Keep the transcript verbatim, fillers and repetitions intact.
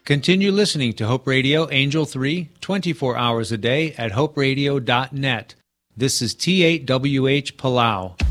Continue listening to Hope Radio Angel three, twenty-four hours a day at hope radio dot net. This is T eight W H Palau.